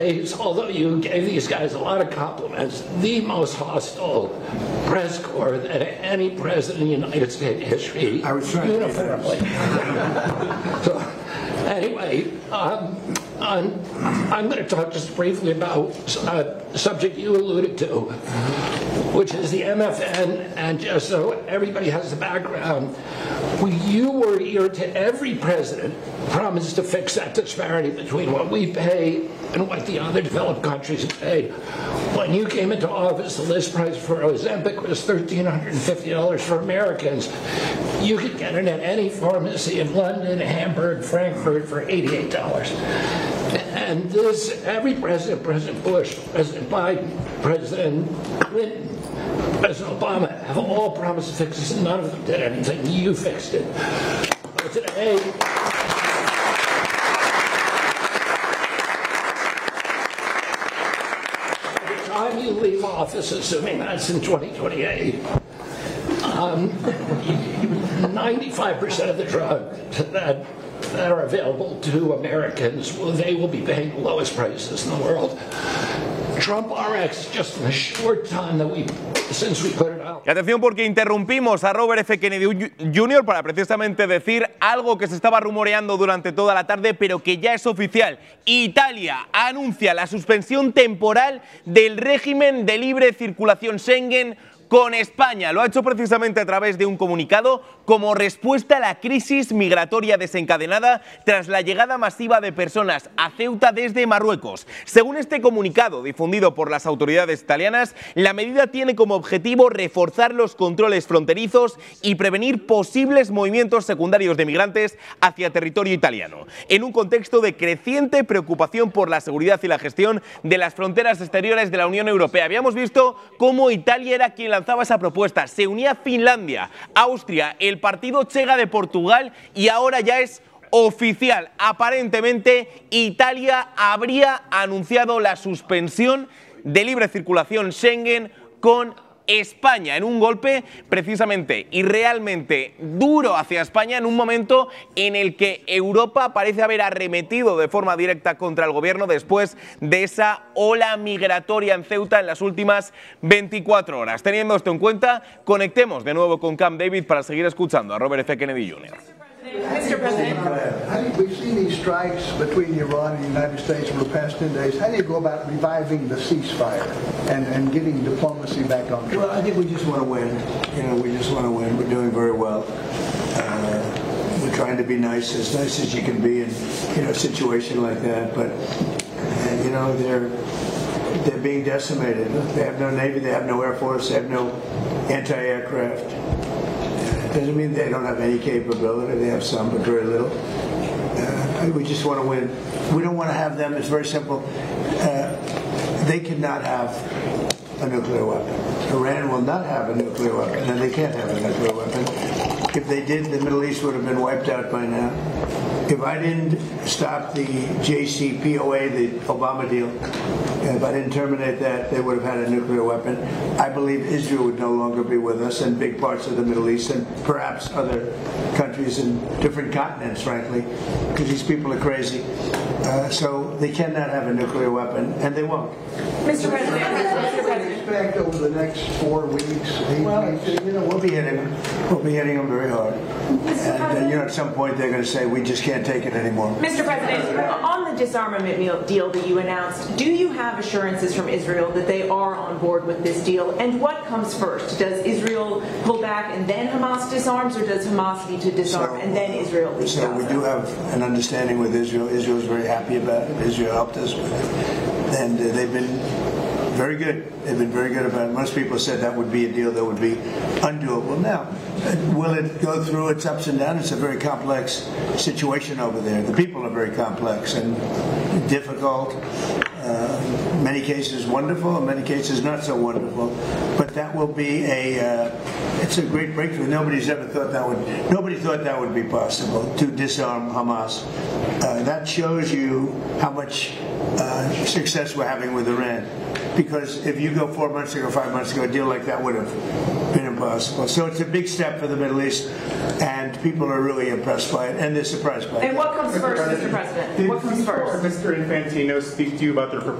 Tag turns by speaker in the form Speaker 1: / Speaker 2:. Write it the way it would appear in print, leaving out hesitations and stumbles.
Speaker 1: Although you gave these guys a lot of compliments, the most hostile press corps that any president in United States history uniformly. So, anyway, I'm going to talk just briefly about a subject you alluded to, which is the MFN, and just so everybody has the background, you were here to every president promised to fix that disparity between what we pay and what the other developed countries pay. When you came into office, the list price for Ozempic was $1,350 for Americans. You could get it at any pharmacy in London, Hamburg, Frankfurt for $88. And this, every president, President Bush, President Biden, President Clinton, President Obama, have all promised to fix this, and none of them did anything. You fixed it. But today, by the time you leave office, assuming that's in 2028, 95% of the drugs that are available to Americans, they will be paying the lowest prices in the world. Trump RX, just in the short time that since we put it out.
Speaker 2: Y atención, porque interrumpimos a Robert F. Kennedy Jr. para precisamente decir algo que se estaba rumoreando durante toda la tarde, pero que ya es oficial. Italia anuncia la suspensión temporal del régimen de libre circulación Schengen con España. Lo ha hecho precisamente a través de un comunicado como respuesta a la crisis migratoria desencadenada tras la llegada masiva de personas a Ceuta desde Marruecos. Según este comunicado difundido por las autoridades italianas, la medida tiene como objetivo reforzar los controles fronterizos y prevenir posibles movimientos secundarios de migrantes hacia territorio italiano, en un contexto de creciente preocupación por la seguridad y la gestión de las fronteras exteriores de la Unión Europea. Habíamos visto cómo Italia era quien lanzaba esa propuesta, se unía Finlandia, Austria, el partido Chega de Portugal y ahora ya es oficial. Aparentemente Italia habría anunciado la suspensión de libre circulación Schengen con España, en un golpe precisamente y realmente duro hacia España, en un momento en el que Europa parece haber arremetido de forma directa contra el gobierno después de esa ola migratoria en Ceuta en las últimas 24 horas. Teniendo esto en cuenta, conectemos de nuevo con Camp David para seguir escuchando a Robert F. Kennedy Jr.
Speaker 3: Mr. President.
Speaker 4: We've seen these strikes between Iran and the United States over the past 10 days. How do you go about reviving the ceasefire and getting diplomacy back on track?
Speaker 5: Well, I think we just want to win. We just want to win. We're doing very well. We're trying to be nice as you can be in a situation like that. But they're being decimated. They have no Navy. They have no Air Force. They have no anti-aircraft. Doesn't mean they don't have any capability. They have some, but very little. We just want to win. We don't want to have them. It's very simple. They cannot have a nuclear weapon. Iran will not have a nuclear weapon, and they can't have a nuclear weapon. If they did, the Middle East would have been wiped out by now. If I didn't stop the JCPOA, the Obama deal, if I didn't terminate that, they would have had a nuclear weapon. I believe Israel would no longer be with us in big parts of the Middle East and perhaps other countries in different continents, frankly, because these people are crazy. So they cannot have a nuclear weapon, and they won't.
Speaker 3: Mr. President.
Speaker 4: What do you expect over the next 4 weeks, 8 weeks?
Speaker 5: We'll be hitting them. We'll be hitting them very hard. And at some point they're going to say, we just can't take it anymore.
Speaker 3: Mr. President, on the disarmament deal that you announced, do you have assurances from Israel that they are on board with this deal? And what comes first? Does Israel pull back and then Hamas disarms, or does Hamas need to disarm and then Israel leaves Gaza?
Speaker 5: So we do have an understanding with Israel. Israel is very happy about it. Israel helped us with it. And they've been very good. They've been very good about it. Most people said that would be a deal that would be undoable. Now, will it go through its ups and downs? It's a very complex situation over there. The people are very complex and difficult. In many cases wonderful, in many cases not so wonderful. But that will be it's a great breakthrough. Nobody thought that would be possible, to disarm Hamas. That shows you how much success we're having with Iran. Because if you go 4 months ago, 5 months ago, a deal like that would have been impossible. impossible. So it's a big step for the Middle East, and people are really impressed by it, and they're surprised by it.
Speaker 3: And what comes first, Mr. President? What comes first?
Speaker 6: Mr. Infantino speak to you about their